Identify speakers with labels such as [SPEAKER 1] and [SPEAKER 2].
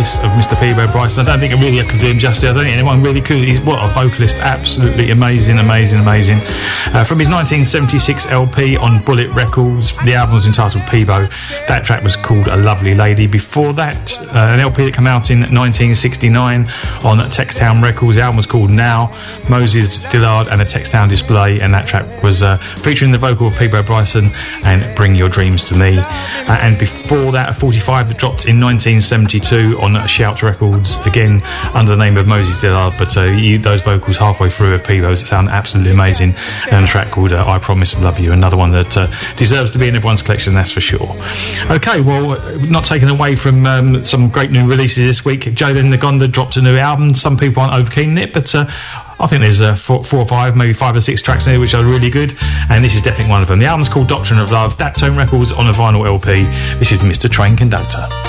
[SPEAKER 1] voice of Mr. Peabo Bryson. I don't think I could do him justice. I don't think anyone really could. He's what a vocalist, absolutely amazing. From his 1976 LP on Bullet Records, the album was entitled Peabo. That track was called A Lovely Lady. Before that, an LP that came out in 1969 on Textown Records. The album was called Now, Moses Dillard and a Textown Display, and that track was featuring the vocal of Peabo Bryson and Bring Your Dreams to Me. And before that, a 45 that dropped in 1972 on Shout Records, again under the name of Moses Dillard, but those vocals halfway through of Peebo's sound absolutely amazing, and a track called I Promise to Love You, another one that deserves to be in everyone's collection, that's for sure. Okay, well, not taken away from some great new releases this week. Joe Nagonda dropped a new album. Some people aren't over keen on it, but I think there's 4 or 5, maybe 5 or 6 tracks in there which are really good, and this is definitely one of them. The album's called Doctrine of Love, Dat Tone Records on a vinyl LP. This is Mr. Train Conductor.